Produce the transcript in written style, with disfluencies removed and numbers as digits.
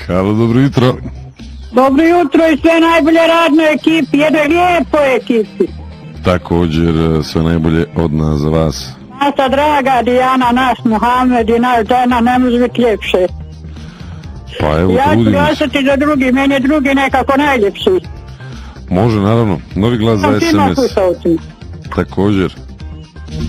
Halo, dobro jutro. Dobro jutro i sve najbolje radnoj ekipi, jednoj lijepoj ekipi. Također sve najbolje od nas za vas. Naša draga Dijana, naš Muhammed i naš žena, ne može biti ljepše. Pa evo, ja ću trudim se. glasati za drugi, meni je drugi nekako najljepši. Može, naravno. Novi glas za Svima SMS. slušalcima. Također.